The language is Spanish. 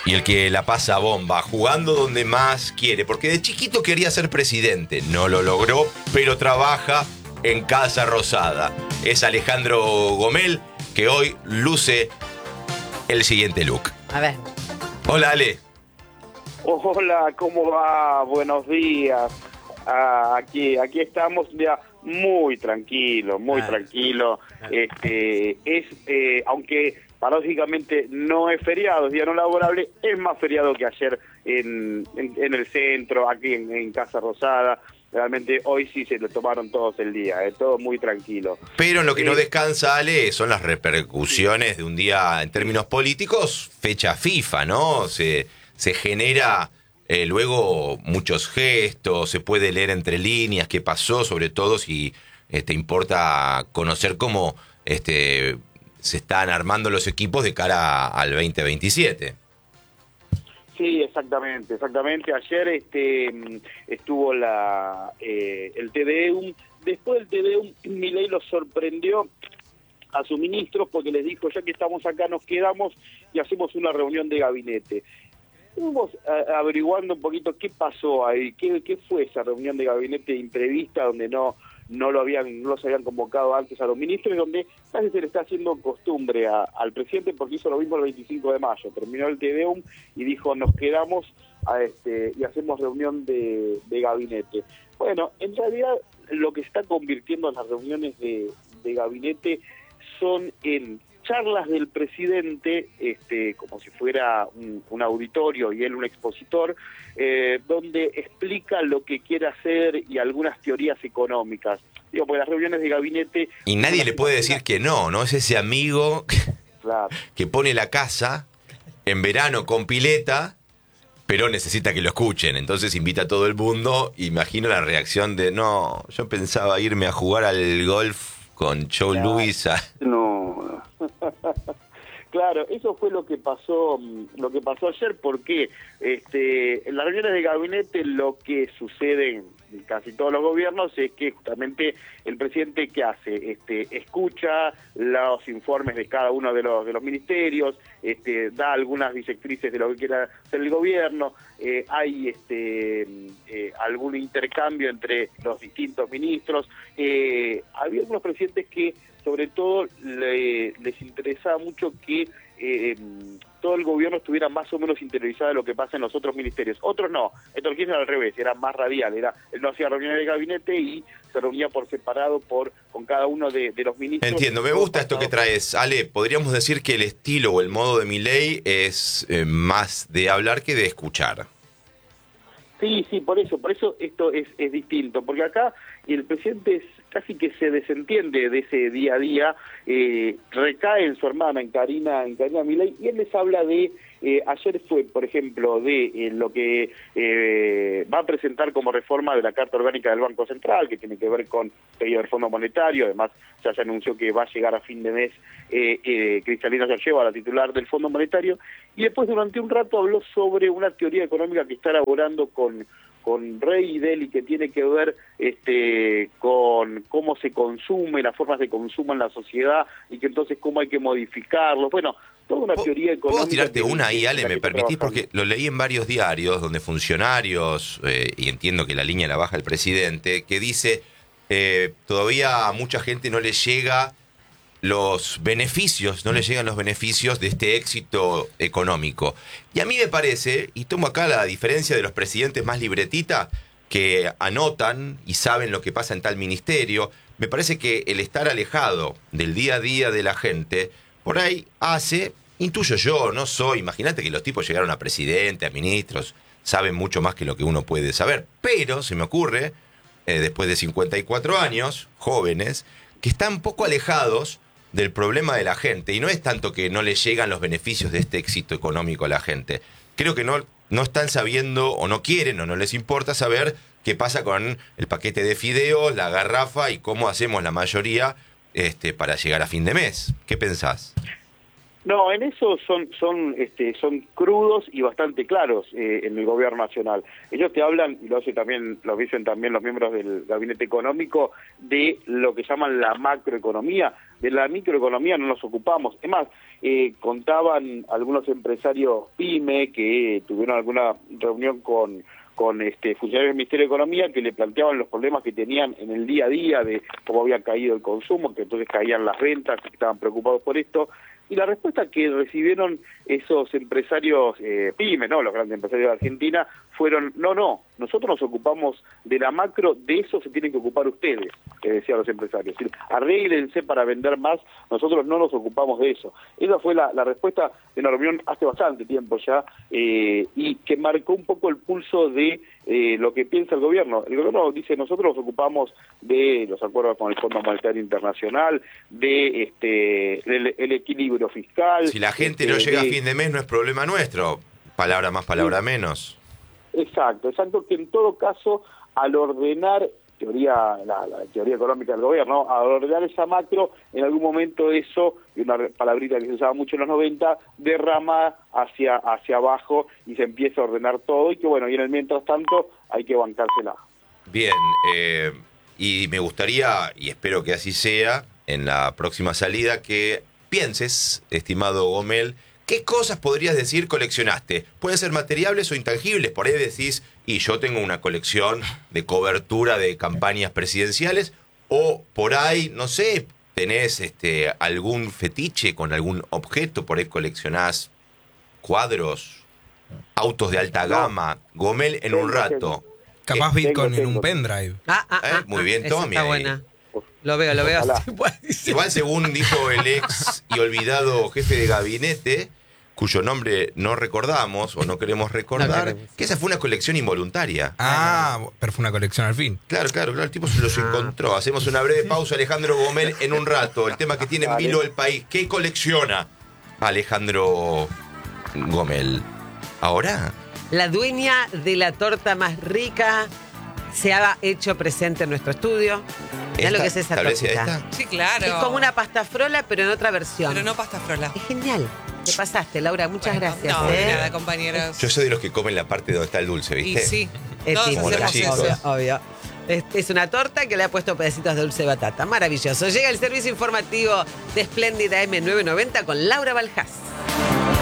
Y el que la pasa bomba, jugando donde más quiere, porque de chiquito quería ser presidente, no lo logró, pero trabaja en Casa Rosada. Es Alejandro Gomel, que hoy luce el siguiente look. A ver. Hola, Ale. Hola, ¿cómo va? Buenos días. Aquí estamos ya muy tranquilo, muy tranquilo. Aunque paradójicamente no es feriado, es día no laborable, es más feriado que ayer en el centro, aquí en Casa Rosada. Realmente hoy sí se lo tomaron todos el día, todo muy tranquilo. Pero en lo que no descansa, Ale, son las repercusiones de un día en términos políticos, fecha FIFA, ¿no? Se genera luego muchos gestos, se puede leer entre líneas qué pasó, sobre todo si te importa conocer cómo se están armando los equipos de cara al 2027. Sí, exactamente. Ayer estuvo el TDEUM. Después del TDEUM, Milei los sorprendió a sus ministros porque les dijo, ya que estamos acá, nos quedamos y hacemos una reunión de gabinete. Estuvimos averiguando un poquito qué pasó ahí, qué fue esa reunión de gabinete imprevista donde no los habían convocado antes a los ministros, y donde casi se le está haciendo costumbre al presidente, porque hizo lo mismo el 25 de mayo, terminó el TDEUM y dijo, nos quedamos y hacemos reunión de gabinete. Bueno, en realidad lo que se está convirtiendo en las reuniones de gabinete son en charlas del presidente, como si fuera un auditorio y él un expositor, donde explica lo que quiere hacer y algunas teorías económicas. Digo, porque las reuniones de gabinete... Y nadie le puede decir que no, es ese amigo claro, que pone la casa en verano con pileta, pero necesita que lo escuchen, entonces invita a todo el mundo. Imagino la reacción de, no, yo pensaba irme a jugar al golf con Joe Louis. No. Claro, eso fue lo que pasó ayer, porque en las reuniones de gabinete lo que sucede en casi todos los gobiernos es que justamente el presidente, ¿qué hace? Escucha los informes de cada uno de los ministerios, da algunas directrices de lo que quiera hacer el gobierno, hay algún intercambio entre los distintos ministros. Había algunos presidentes que sobre todo les interesaba mucho que todo el gobierno estuviera más o menos interiorizado de lo que pasa en los otros ministerios. Otros no, Héctor Kirchner al revés, era más radial, él no hacía reuniones de gabinete y se reunía por separado con cada uno de los ministros. Entiendo, me gusta esto que traes, Ale. Podríamos decir que el estilo o el modo de Milei es más de hablar que de escuchar. Sí, por eso esto es distinto, porque acá el presidente casi que se desentiende de ese día a día, recae en su hermana, en Karina Milei, y él les habla de, ayer fue, por ejemplo, de lo que va a presentar como reforma de la Carta Orgánica del Banco Central, que tiene que ver con pedido del Fondo Monetario. Además ya se anunció que va a llegar a fin de mes Cristalina Georgieva, la titular del Fondo Monetario, y después durante un rato habló sobre una teoría económica que está elaborando con Rey y Deli, que tiene que ver con cómo se consume, las formas de consumo en la sociedad, y que entonces cómo hay que modificarlo. Bueno, toda una teoría económica. ¿Puedo tirarte una ahí, Ale? ¿Me permitís? Porque lo leí en varios diarios donde funcionarios, y entiendo que la línea la baja el presidente, que dice todavía a mucha gente no le llegan los beneficios de este éxito económico. Y a mí me parece, y tomo acá la diferencia de los presidentes más libretita, que anotan y saben lo que pasa en tal ministerio, me parece que el estar alejado del día a día de la gente, por ahí intuyo yo, no soy, imagínate que los tipos llegaron a presidente, a ministros, saben mucho más que lo que uno puede saber, pero se me ocurre, después de 54 años, jóvenes, que están poco alejados del problema de la gente, y no es tanto que no les llegan los beneficios de este éxito económico a la gente. Creo que no están sabiendo, o no quieren, o no les importa saber qué pasa con el paquete de fideos, la garrafa, y cómo hacemos la mayoría para llegar a fin de mes. ¿Qué pensás? No, en eso son crudos y bastante claros en el gobierno nacional. Ellos te hablan, y lo dicen también los miembros del gabinete económico, de lo que llaman la macroeconomía. De la microeconomía no nos ocupamos. Es más, contaban algunos empresarios PYME que tuvieron alguna reunión con funcionarios del Ministerio de Economía, que le planteaban los problemas que tenían en el día a día, de cómo había caído el consumo, que entonces caían las ventas, que estaban preocupados por esto. Y la respuesta que recibieron esos empresarios PYME, ¿no?, los grandes empresarios de Argentina, fueron: no, nosotros nos ocupamos de la macro, de eso se tienen que ocupar ustedes, que decían los empresarios. Es decir, arréglense para vender más, nosotros no nos ocupamos de eso. Esa fue la respuesta de una reunión hace bastante tiempo ya, y que marcó un poco el pulso de lo que piensa el gobierno. El gobierno dice: nosotros nos ocupamos de los acuerdos con el Fondo Monetario Internacional, de el equilibrio fiscal. Si la gente no llega a fin de mes, no es problema nuestro. Palabra más, palabra menos. Exacto, que en todo caso, al ordenar la teoría económica del gobierno, al ordenar esa macro, en algún momento eso, y una palabrita que se usaba mucho en los 90, derrama hacia abajo y se empieza a ordenar todo, y que bueno, y en el mientras tanto hay que bancársela. Bien, y me gustaría, y espero que así sea, en la próxima salida, que pienses, estimado Gomel, ¿qué cosas podrías decir coleccionaste? Pueden ser materiales o intangibles. Por ahí decís, y yo tengo una colección de cobertura de campañas presidenciales, o por ahí, no sé, tenés algún fetiche con algún objeto, por ahí coleccionás cuadros, autos de alta gama. Gomel en un rato. Capaz Bitcoin en un pendrive. Muy bien, Tommy. Está buena. Lo veo. Igual, según dijo el ex y olvidado jefe de gabinete, cuyo nombre no recordamos o no queremos recordar, que esa fue una colección involuntaria. Pero fue una colección al fin. Claro, el tipo se los encontró. Hacemos una breve pausa, Alejandro Gomel, en un rato. El tema que tiene en vilo el país. ¿Qué colecciona Alejandro Gomel? ¿Ahora? La dueña de la torta más rica se ha hecho presente en nuestro estudio. Mirá lo que es esa tortita. Sí, claro. Es como una pasta frola, pero en otra versión. Pero no pasta frola. Es genial. Te pasaste, Laura. Muchas gracias. No, de nada, compañeros. Yo soy de los que comen la parte donde está el dulce, ¿viste? Y sí. Es Todos típico, hacemos eso. obvio. Es una torta que le ha puesto pedacitos de dulce de batata. Maravilloso. Llega el servicio informativo de Espléndida M990 con Laura Baljás.